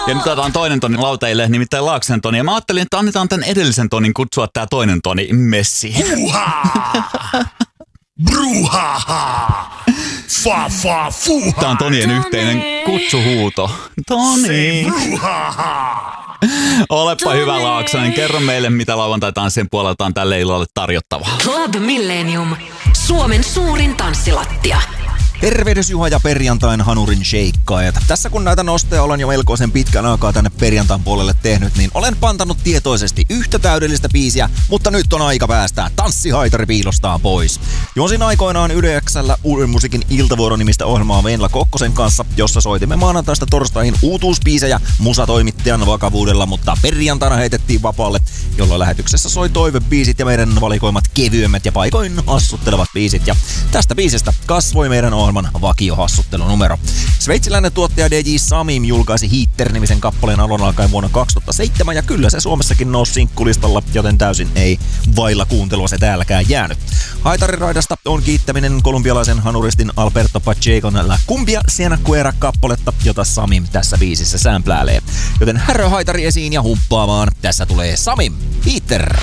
Ja nyt otetaan toinen toni lauteille, nimittäin Laaksen Toni. Ja mä ajattelin, että annetaan tämän edellisen tonin kutsua tää toinen toni messiin. Bruhaha! Fa fa fuha! Tää on Tonien yhteinen kutsuhuuto. Toni! Olepa hyvä Laaksonen, kerro meille mitä lauantai-tanssien puolelta on tälle illalle tarjottavaa. Club Millennium. Suomen suurin tanssilattia. Tervehdys Juha ja perjantain hanurin sheikkaajat. Tässä kun näitä nosteja olen jo melkoisen pitkän aikaa tänne perjantain puolelle tehnyt, niin olen pantannut tietoisesti yhtä täydellistä biisiä, mutta nyt on aika päästää tanssihaitari piilostaan pois. Juosin aikoinaan Yle X:llä Uuden musiikin iltavuoro-nimistä ohjelmaa Venla Kokkosen kanssa, jossa soitimme maanantaista torstaihin uutuusbiisejä musatoimittajan vakavuudella, mutta perjantaina heitettiin vapaalle, jolloin lähetyksessä soi toivebiisit ja meidän valikoimat kevyemmät ja paikoin hassuttelevat biisit. Ja tästä biisistä kasvoi meidän ohjelman vakiohassuttelunumero. Sveitsiläinen tuottaja DJ Samim julkaisi Heater-nimisen kappaleen alun alkaen vuonna 2007 ja kyllä se Suomessakin nousi sinkkulistalla, joten täysin ei vailla kuuntelua se täälläkään jäänyt. Haitarirraidasta on kiittäminen kolumbialaisen hanuristin Alberto Pachecon La Cumbia Cienfuera kappaletta, jota Samim tässä biisissä sämpläilee. Joten härö haitari esiin ja humppaamaan. Tässä tulee Samim, Heater.